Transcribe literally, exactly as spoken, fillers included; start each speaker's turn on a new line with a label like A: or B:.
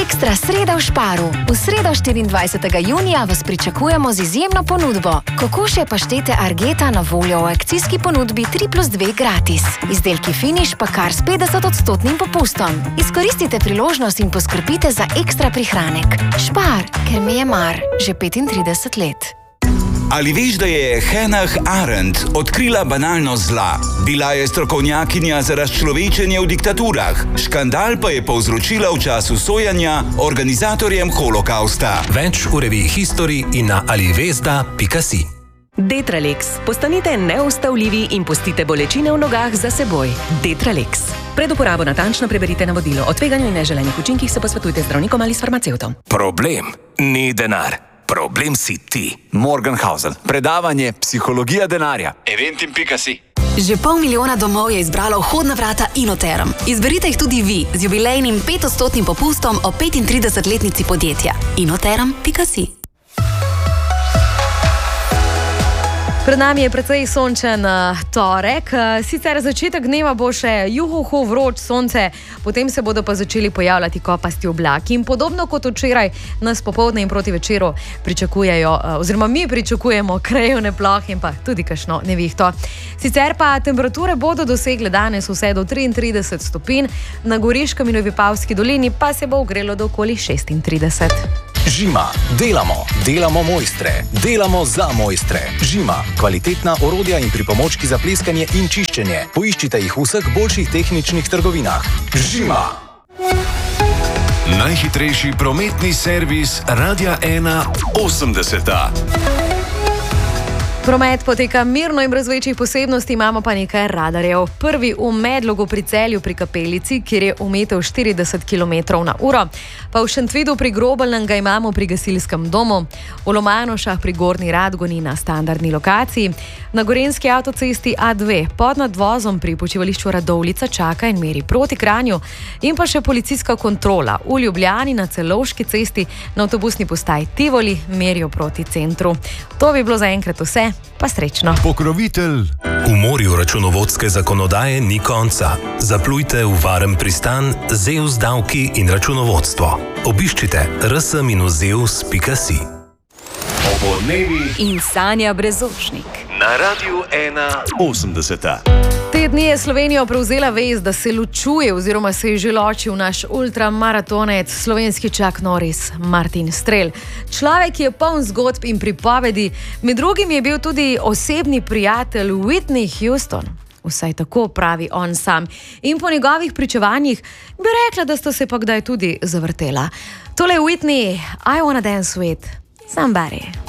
A: Ekstra sreda v Sparu. V sredo štiriindvajsetega junija vas pričakujemo z izjemno ponudbo. Kokošje paštete Argeta na voljo v akcijski ponudbi tri plus dve gratis. Izdelki Finish pa kar s petdeset odstotnim popustom. Izkoristite priložnost in poskrbite za ekstra prihranek. Spar, ker mi je mar, že petintrideset let.
B: Ali veš, da je Hannah Arendt odkrila banalnost zla? Bila je strokovnjakinja za razčlovečenje v diktaturah. Škandal pa je povzročila v času sojanja organizatorjem holokausta.
C: Več v reviji History in na alivesda pika si.
D: Detralex. Postanite neustavljivi in pustite bolečine v nogah za seboj. Detralex. Pred uporabo natančno preberite navodilo. O tveganju in neželenih učinkih se posvetujte z zdravnikom ali s farmacevtom.
E: Problem ni denar. Problem si ti.
F: Morgenhausen. Predavanje Psihologija denarja.
E: Eventim pika si.
G: Že pol milijona domov je izbralo vhodna vrata Inoterm. Izberite jih tudi vi z jubilejnim petodstotnim popustom o petintridesetletnici podjetja. inoterm pika si.
H: Pred nami je precej sončen uh, torek, uh, sicer začetek dneva bo še juhuhu vroč sonce, potem se bodo pa začeli pojavljati kopasti oblaki in podobno kot včeraj nas popoldne in proti večeru pričakujejo, uh, oziroma mi pričakujemo krajevne plohe in pa tudi kakšno nevihto. Sicer pa temperature bodo dosegle danes vse do triintrideset stopinj, na Goriškem in v Vipavski dolini pa se bo ogrelo do okoli šestintrideset.
C: Žima. Delamo. Delamo mojstre. Delamo za mojstre. Žima. Kvalitetna orodja in pripomočki za pleskanje in čiščenje. Poiščite jih v vseh boljših tehničnih trgovinah. Žima.
I: Najhitrejši prometni servis Radia ena osemdeseta.
H: Promet poteka mirno in brez večjih posebnosti, imamo pa nekaj radarjev. Prvi v Medlogu pri Celju pri Kapelici, kjer je omejitev štirideset kilometrov na uro. Pa v Šentvidu pri Grobelnem ga imamo pri gasilskem domu, v Lomanošah pri Gornji Radgoni na standardni lokaciji, na Gorenjski avtocesti A dve pod nadvozom pri počivališču Radovljica čaka in meri proti Kranju in pa še policijska kontrola v Ljubljani na Celovški cesti na avtobusni postaji Tivoli merijo proti centru. To bi bilo zaenkrat vse. Pa srečno.
I: Pokrovitelj.
C: V morju računovodske zakonodaje ni konca. Zaplujte v varen pristan Zeus davki in računovodstvo. Obiščite r s minus zeus pika si.
I: Obodnevi
D: In Sanja Brezošnik.
I: na Radiu ena osemdeseta.
H: Te dni je Slovenijo prevzela vest, da se ločuje oziroma se je že ločil naš ultramaratonec, slovenski Chuck Norris, Martin Strel. Človek, ki je poln zgodb in pripovedi, med drugim je bil tudi osebni prijatelj Whitney Houston. Vsaj tako pravi on sam. In po njegovih pričevanjih bi rekla, da sta se pa kdaj tudi zavrtela. Tole Whitney, I wanna dance with somebody.